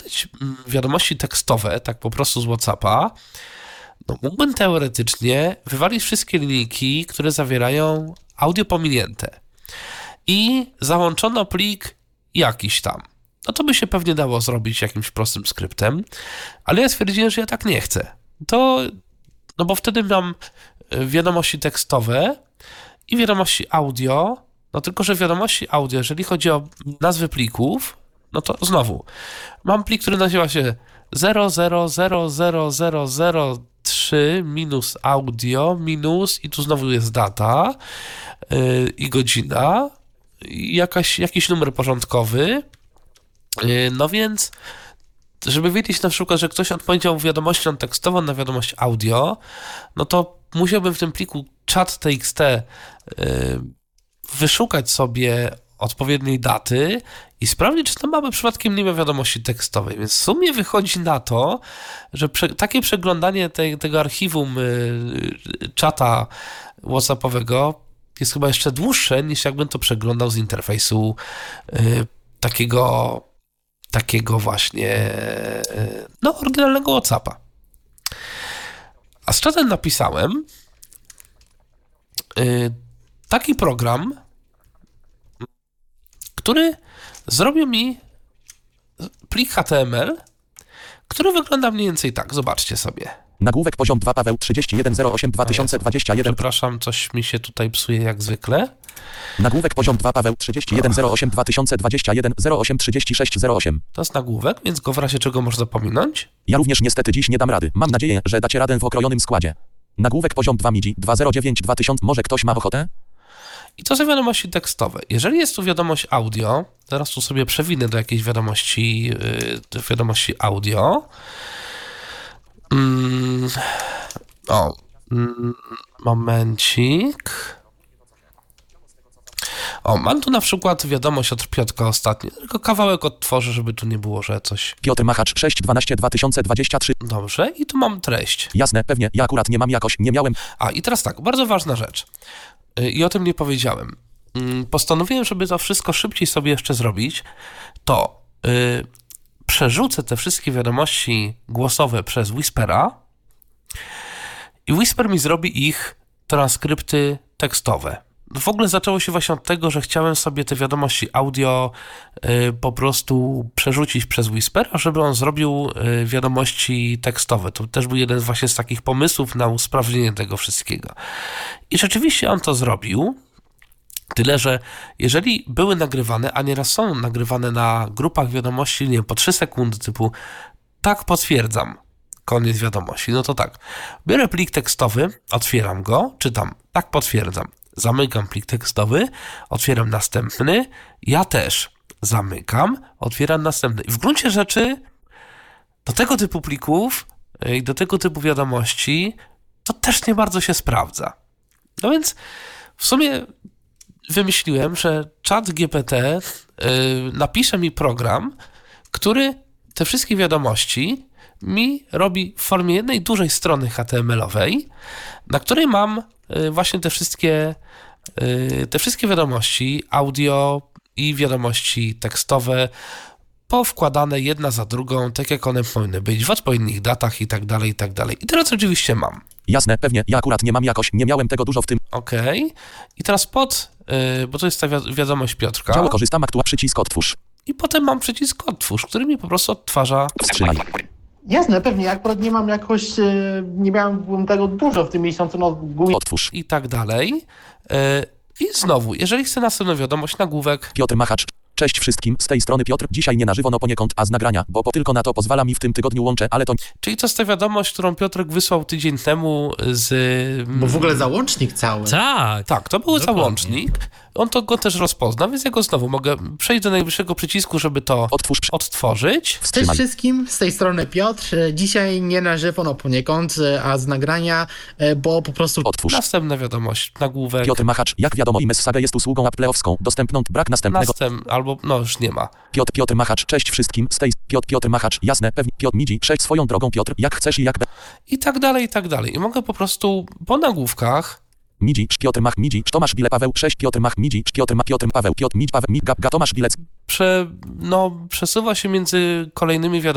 wysłać wiadomości tekstowe, tak po prostu z WhatsAppa, no mógłbym teoretycznie wywalić wszystkie linijki, które zawierają audio pominięte i załączono plik jakiś tam. No to by się pewnie dało zrobić jakimś prostym skryptem, ale ja stwierdziłem, że ja tak nie chcę. No bo wtedy mam wiadomości tekstowe i wiadomości audio, no tylko, że wiadomości audio, jeżeli chodzi o nazwy plików, no to znowu, mam plik, który nazywa się 000003 minus audio minus i tu znowu jest data i godzina i jakiś numer porządkowy. No więc, żeby wiedzieć na przykład, że ktoś odpowiedział wiadomością tekstową na wiadomość audio, no to musiałbym w tym pliku chat.txt wyszukać sobie odpowiedniej daty i sprawdzić, czy tam mamy przypadkiem nie ma wiadomości tekstowej. Więc w sumie wychodzi na to, że takie przeglądanie tego archiwum czata WhatsAppowego jest chyba jeszcze dłuższe, niż jakbym to przeglądał z interfejsu takiego właśnie oryginalnego WhatsAppa. A z czatem napisałem taki program, który zrobił mi plik HTML, który wygląda mniej więcej tak. Zobaczcie sobie. Nagłówek poziom 2 Paweł 3108-2021. Przepraszam, coś mi się tutaj psuje jak zwykle. Nagłówek poziom 2 Paweł 3108-2021 083608. To jest nagłówek, więc go w razie czego można pominąć. Ja również niestety dziś nie dam rady. Mam nadzieję, że dacie radę w okrojonym składzie. Nagłówek poziom 2 MIDI 209-2000. Może ktoś ma ochotę? I to są wiadomości tekstowe. Jeżeli jest tu wiadomość audio, teraz tu sobie przewinę do jakiejś wiadomości audio. Momencik. Mam tu na przykład wiadomość od Piotrka ostatnio. Tylko kawałek odtworzę, żeby tu nie było, że coś... Piotr Machacz 6/12/2023. Dobrze, i tu mam treść. Jasne, pewnie. Ja akurat nie miałem. I teraz tak, bardzo ważna rzecz. I o tym nie powiedziałem. Postanowiłem, żeby to wszystko szybciej sobie jeszcze zrobić, to przerzucę te wszystkie wiadomości głosowe przez Whispera i Whisper mi zrobi ich transkrypty tekstowe. W ogóle zaczęło się właśnie od tego, że chciałem sobie te wiadomości audio po prostu przerzucić przez Whispera, żeby on zrobił wiadomości tekstowe. To też był jeden właśnie z takich pomysłów na usprawnienie tego wszystkiego. I rzeczywiście on to zrobił, tyle że jeżeli były nagrywane, a nieraz są nagrywane na grupach wiadomości, nie wiem, po 3 sekundy typu tak potwierdzam, koniec wiadomości, no to tak, biorę plik tekstowy, otwieram go, czytam, tak potwierdzam. Zamykam plik tekstowy, otwieram następny, ja też zamykam, otwieram następny. I w gruncie rzeczy do tego typu plików i do tego typu wiadomości to też nie bardzo się sprawdza. No więc w sumie wymyśliłem, że ChatGPT napisze mi program, który te wszystkie wiadomości mi robi w formie jednej dużej strony HTML-owej, na której mam właśnie te wszystkie wiadomości audio i wiadomości tekstowe powkładane jedna za drugą, tak jak one powinny być, w odpowiednich datach i tak dalej, i tak dalej. I teraz oczywiście mam. Jasne, pewnie. Ja akurat nie miałem tego dużo w tym. Okej. I teraz bo to jest ta wiadomość Piotrka. Działo korzystam, przycisk otwórz. I potem mam przycisk otwórz, który mi po prostu odtwarza. Wstrzymaj. Jasne, pewnie. Ja akurat nie mam nie miałem tego dużo w tym miesiącu, Otwórz. I tak dalej. I znowu, jeżeli chcę następną wiadomość, nagłówek. Piotr Machacz. Cześć wszystkim, z tej strony Piotr. Dzisiaj nie na żywo, no poniekąd, a z nagrania, bo tylko na to pozwala mi w tym tygodniu łączę, ale to... Czyli to jest ta wiadomość, którą Piotrek wysłał tydzień temu z... Bo w ogóle załącznik cały. Tak, to był załącznik. On go też rozpozna, więc ja go znowu mogę przejść do najwyższego przycisku, żeby to odtworzyć. Cześć wszystkim, z tej strony Piotr. Dzisiaj nie na żywo, no poniekąd, a z nagrania, bo po prostu... Otwórz. Następna wiadomość, nagłówek. Piotr Machacz, jak wiadomo, iMessage jest usługą apple'owską, dostępną, brak następnego... już nie ma. Piotr Machacz, cześć wszystkim, z tej... Piotr Machacz, jasne, pewnie, Piotr MIDI, 6 swoją drogą, Piotr, jak chcesz i jak... I tak dalej, i tak dalej. I mogę po prostu po nagłówkach MIDI, Piotr Mach, MIDI, Tomasz Bile Paweł, 6 Piotr Mach, MIDI, Piotr Paweł, Piotr MIDI, Paweł, Tomasz Bilec. Przesuwa się między kolejnymi wiadomościami.